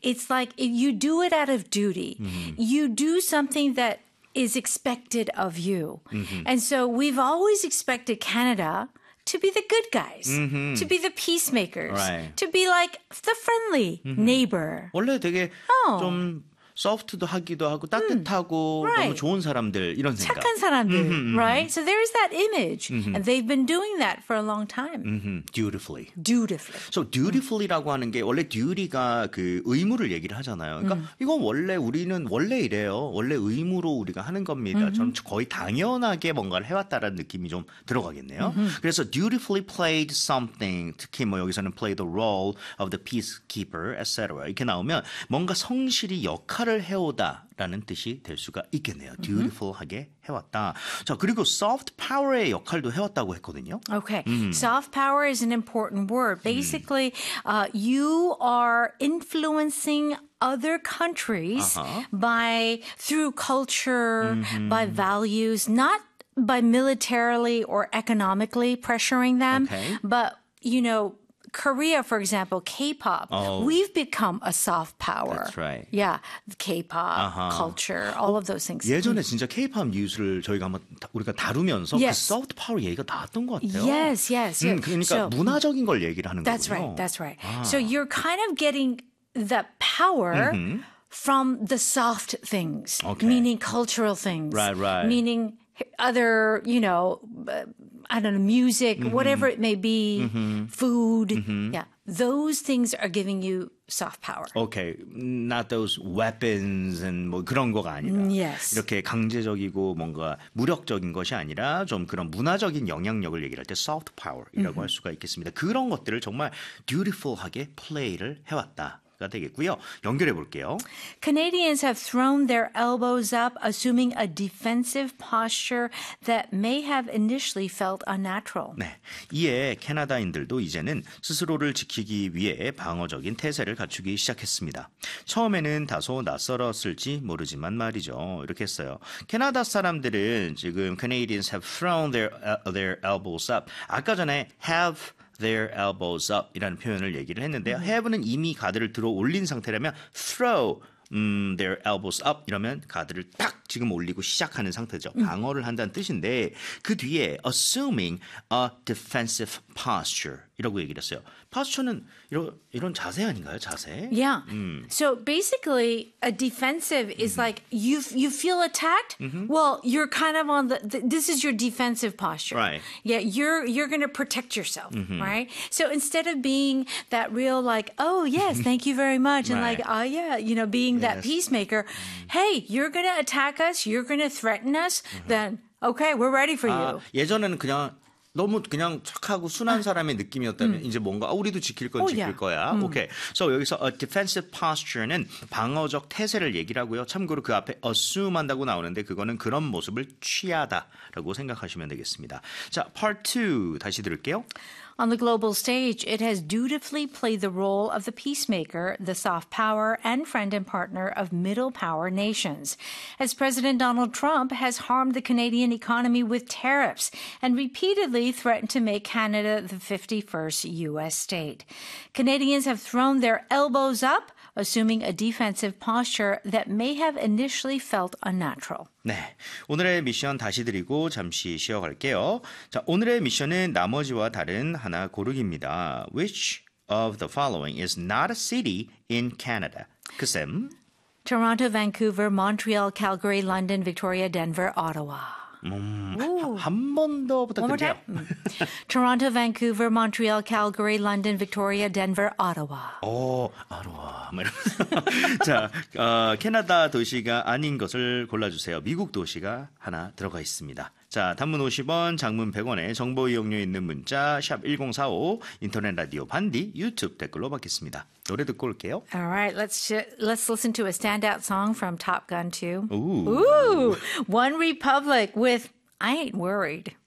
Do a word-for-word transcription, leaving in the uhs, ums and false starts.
it's like you do it out of duty. Mm-hmm. You do something that is expected of you. Mm-hmm. And so we've always expected Canada to be the good guys, Mm-hmm. to be the peacemakers, Right. to be like the friendly neighbor. 원래 되게 어. 좀 소프트도 하기도 하고 따뜻하고 Right. 너무 좋은 사람들 이런 생각. 착한 사람들, Mm-hmm, right? So there's that image. And they've been doing that for a long time. Mm-hmm. Dutifully. Dutifully. So dutifully라고 하는 게 원래 duty가 그 의무를 얘기를 하잖아요. 그러니까 음. 이건 원래 우리는 원래 이래요. 원래 의무로 우리가 하는 겁니다. 저는 거의 당연하게 뭔가를 해왔다라는 느낌이 좀 들어가겠네요. 그래서 dutifully played something, 특히 뭐 여기서는 play the role of the peacekeeper, et cetera 이렇게 나오면 뭔가 성실히 역할을 해오다라는 뜻이 될 수가 있겠네요. dutiful하게 해왔다. 자, 그리고 soft power의 역할도 해왔다고 했거든요. Okay. Soft power is an important word. Basically, uh, you are influencing other countries Uh-huh. by through culture, by values, not by militarily or economically pressuring them, Okay. but you know, Korea, for example, K-pop, Oh. we've become a soft power. That's right. Yeah, K-pop, Uh-huh. culture, all of those things. 예전에 진짜 K-팝 뉴스를 저희가 한번 다- 우리가 다루면서 Yes. 그 soft power 얘기가 나왔던 것 같아요. Yes, yes. 음, yes. 그러니까 So- 문화적인 걸 얘기를 하는 That's 거군요. right. That's right. So you're kind of getting the power from the soft things, Okay. meaning cultural things, Right, right. meaning other, you know, uh, I don't know, music, whatever it may be, food. Yeah, those things are giving you soft power. Okay, not those weapons and 뭐 그런 거가 아니라 Yes. 이렇게 강제적이고 뭔가 무력적인 것이 아니라 좀 그런 문화적인 영향력을 얘기할 때 soft power이라고 할 수가 있겠습니다. 그런 것들을 정말 dutiful하게 play를 해왔다. 가 되겠고요. 연결해 볼게요. Canadians have thrown their elbows up, assuming a defensive posture that may have initially felt unnatural. 네, 이에 캐나다인들도 이제는 스스로를 지키기 위해 방어적인 태세를 갖추기 시작했습니다. 처음에는 다소 낯설었을지 모르지만 말이죠. 이렇게 했어요. 캐나다 사람들은 지금 Canadians have thrown their, their elbows up. 아까 전에 have their elbows up 이라는 표현을 얘기를 했는데요. have는 이미 가드를 들어 올린 상태라면 throw 음, their elbows up 이러면 가드를 딱 지금 올리고 시작하는 상태죠. 방어를 한다는 뜻인데 그 뒤에 assuming a defensive posture 이라고 얘기를 했어요. posture는 이런, 이런 자세 아닌가요? 자세? Yeah. So basically, a defensive is like you you feel attacked. Well, you're kind of on the, the. This is your defensive posture. Right. Yeah, you're you're going to protect yourself, right? So instead of being that real like, oh yes, thank you very much, and Right. like, oh yeah, you know, being that Yes. peacemaker. Hey, you're going to attack us. You're going to threaten us. Then okay, we're ready for 아, you. 예전에는 그냥 너무 그냥 착하고 순한 사람의 느낌이었다면 이제 뭔가 아, 우리도 지킬 건 어, 지킬 야. 거야. 오케이. So 여기서 a defensive posture는 방어적 태세를 얘기를 하고요. 참고로 그 앞에 assume 한다고 나오는데 그거는 그런 모습을 취하다라고 생각하시면 되겠습니다. 자, part two 다시 들을게요. On the global stage, it has dutifully played the role of the peacemaker, the soft power, and friend and partner of middle power nations. As President Donald Trump has harmed the Canadian economy with tariffs and repeatedly threatened to make Canada the fifty-first U S state. Canadians have thrown their elbows up, assuming a defensive posture that may have initially felt unnatural. 네, 오늘의 미션 다시 드리고 잠시 쉬어갈게요. 자, 오늘의 미션은 나머지와 다른 하나 고르기입니다. Which of the following is not a city in Canada? 그쌤. Toronto, Vancouver, Montreal, Calgary, London, Victoria, Denver, Ottawa. 한 번 더 One more 부탁드려요. time. Mm. Toronto, Vancouver, Montreal, Calgary, London, Victoria, Denver, Ottawa. 오, 아로와. 뭐 이러면서. 자, 어, 캐나다 도시가 아닌 것을 골라주세요. 미국 도시가 하나 들어가 있습니다. 자, 단문 오십 원, 장문 백 원에 정보 이용료 있는 문자 샵 일공사오, 인터넷 라디오 반디, 유튜브 댓글로 받겠습니다. 노래 듣고 올게요. All right, let's sh- let's listen to a standout song from Top Gun two. 오. Ooh, One Republic with I Ain't Worried.